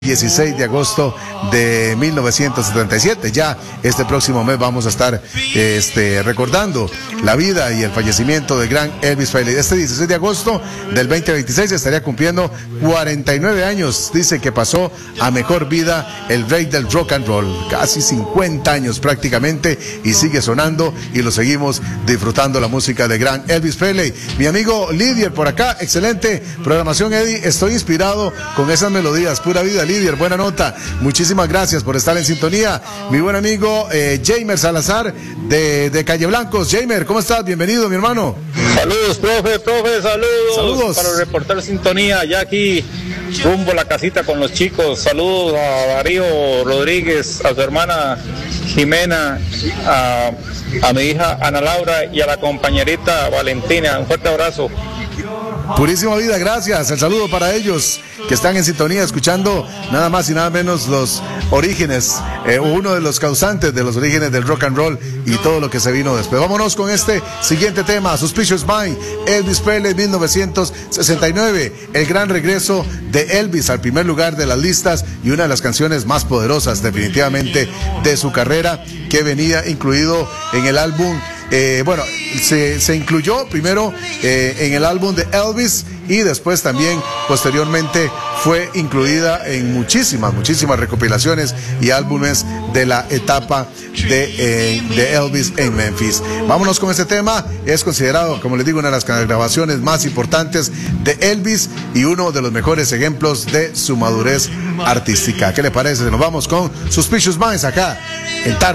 16 de agosto de 1977. Ya este próximo mes vamos a estar recordando la vida y el fallecimiento del gran Elvis Presley. Este 16 de agosto del 2026 estaría cumpliendo 49 años. Dice que pasó a mejor vida el rey del rock and roll. Casi 50 años prácticamente y sigue sonando y lo seguimos disfrutando la música del gran Elvis Presley. Mi amigo Lidier por acá, excelente programación, Eddie. Estoy inspirado con esas melodías, pura vida. Lidier, buena nota, muchísimas gracias por estar en sintonía. Mi buen amigo Jamer Salazar de Calle Blancos. Jamer, ¿cómo estás? Bienvenido, mi hermano. Saludos, profe, saludos. Para reportar sintonía, ya aquí rumbo a la casita con los chicos. Saludos a Darío Rodríguez, a su hermana Jimena, a mi hija Ana Laura y a la compañerita Valentina. Un fuerte abrazo. Purísima vida, gracias. El saludo para ellos que están en sintonía escuchando nada más y nada menos los orígenes, uno de los causantes de los orígenes del rock and roll y todo lo que se vino después. Vámonos con este siguiente tema, Suspicious Mind, Elvis Presley, 1969, el gran regreso de Elvis al primer lugar de las listas y una de las canciones más poderosas definitivamente de su carrera, que venía incluido en el álbum. Se incluyó primero en el álbum de Elvis y después también posteriormente fue incluida en muchísimas recopilaciones y álbumes de la etapa de Elvis en Memphis. Vámonos con este tema. Es considerado, como les digo, una de las grabaciones más importantes de Elvis y uno de los mejores ejemplos de su madurez artística. ¿Qué le parece? Nos vamos con Suspicious Minds acá en Tarde.